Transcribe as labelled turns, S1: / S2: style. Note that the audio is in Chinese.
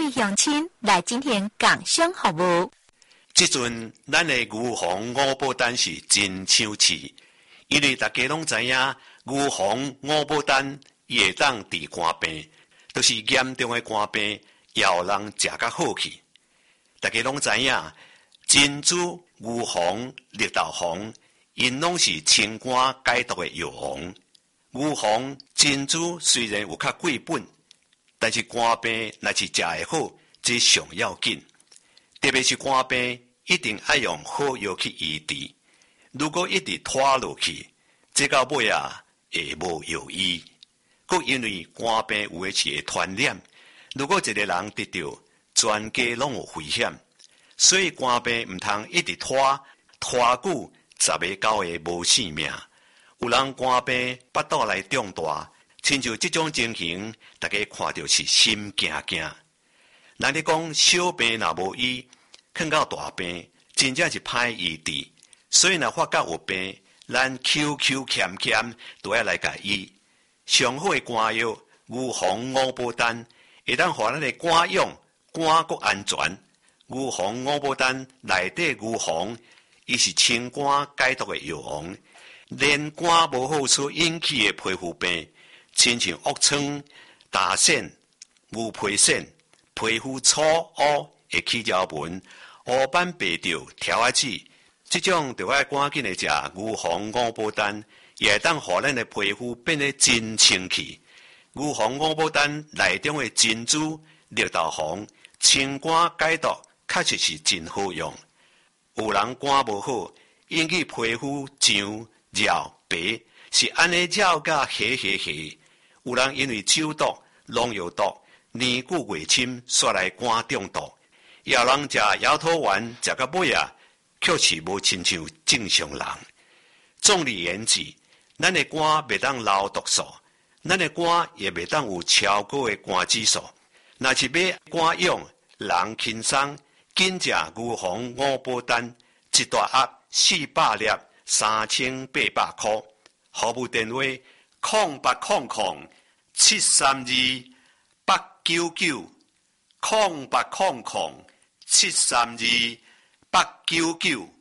S1: 位乡亲来进行共享服务。
S2: 即阵咱的牛黄五宝丹是真抢市，因为大家拢知影牛黄五宝丹会当治肝病，都是严重的肝病，也有人食甲好去。大家拢知影珍珠、牛黄、绿豆黄，因拢是清肝解毒的药王。牛黄、珍珠虽然有较贵本，但是肝病若是食得好，这上要紧。特别是肝病，一定要用好药去医治。如果一直拖落去，这到尾啊会无药医。佮因为肝病有的是会传染，如果一个人得到，全家拢有危险。所以肝病唔通一直拖久，10个9个无性命。有人肝病腹肚来胀大，亲像这种情形，大家看到是心惊惊。咱咧讲小病若无医，看到大病，真正是歹医治。所以若发觉有病，咱求欠都要来甲医。上好的肝药牛黄五宝丹，会当互咱的肝用肝国安全。牛黄五宝丹内底牛黄，伊是清肝解毒的药王。连肝无好所引起的皮肤病，亲像恶疮、大癣、牛皮癣、皮肤粗乌的起条纹、黑斑白条、条仔子，这种就要赶紧的食牛黄五宝丹，也会当互咱的皮肤变得真清气。牛黄五宝丹内中的珍珠、绿豆黄，清肝解毒，确实是真好用。有人肝无好，引起皮肤痒、绕、白，是安尼绕甲黑。有人因为酒毒、农药毒、年久月深，煞来肝中毒。也有人食摇头丸，食到尾啊，却是无亲像正常人。总而言之，咱的肝袂当流毒素，咱的肝也袂当有超高的肝指数。若是要肝用，人轻松，紧食牛黄五宝丹，一大盒400粒，3800块。服务电话：0800-732-899，0800-732-899。